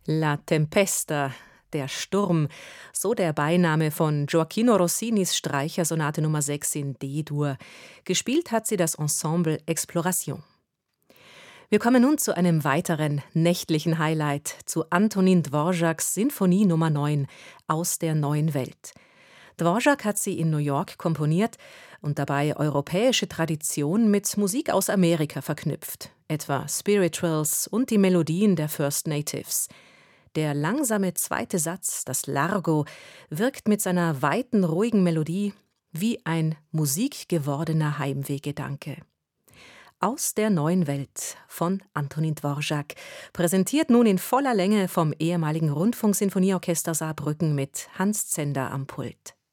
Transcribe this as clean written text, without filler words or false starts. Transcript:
La Tempesta, der Sturm, so der Beiname von Gioacchino Rossinis Streichersonate Nummer 6 in D-Dur. Gespielt hat sie das Ensemble Exploration. Wir kommen nun zu einem weiteren nächtlichen Highlight, zu Antonin Dvořáks Sinfonie Nummer 9 aus der neuen Welt. Dvořák hat sie in New York komponiert und dabei europäische Tradition mit Musik aus Amerika verknüpft, etwa Spirituals und die Melodien der First Natives. Der langsame zweite Satz, das Largo, wirkt mit seiner weiten, ruhigen Melodie wie ein musikgewordener Heimwehgedanke. Aus der neuen Welt von Antonin Dvořák, präsentiert nun in voller Länge vom ehemaligen Rundfunksinfonieorchester Saarbrücken mit Hans Zender am Pult.